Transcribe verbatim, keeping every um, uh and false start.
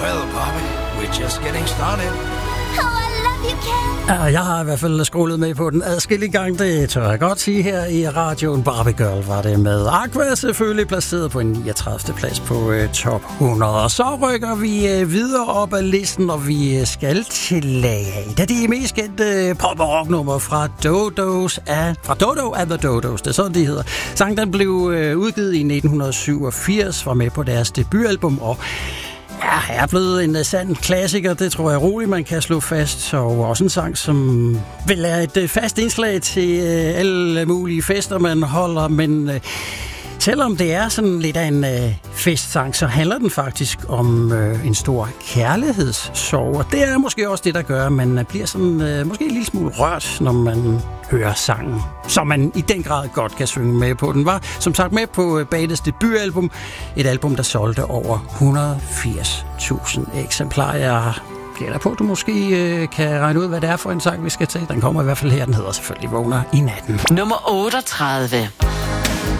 Well, Bobby, we're just getting started. Oh, I love you, Ken. Ja, jeg har i hvert fald scrollet med på den adskillige gang, det tør jeg godt sige her i radioen. Barbie Girl var det med Aqua, selvfølgelig placeret på en niogtredivte plads på øh, top hundrede. Og så rykker vi øh, videre op ad listen, og vi øh, skal til et af de mest kendte øh, pop- og rocknummer fra Dodos af, fra Dodo and the Dodos, det er sådan, de hedder. Sangen den blev øh, udgivet i nitten syvogfirs, var med på deres debutalbum, og ja, er blevet en sand klassiker, det tror jeg roligt, man kan slå fast. Og også en sang, som vel er et fast indslag til alle mulige fester, man holder. Men øh, selvom det er sådan lidt af en øh, festsang, så handler den faktisk om øh, en stor kærlighedssorg. Og det er måske også det, der gør, at man bliver sådan, øh, måske en lille smule rørt, når man hører sangen, som man i den grad godt kan synge med på. Den var som sagt med på bandets debutalbum, et album, der solgte over et hundrede og firs tusind eksemplarer. Jeg gætter på, at du måske øh, kan regne ud, hvad det er for en sang, vi skal til. Den kommer i hvert fald her, den hedder selvfølgelig Vågner i natten. Nummer otteogtredive.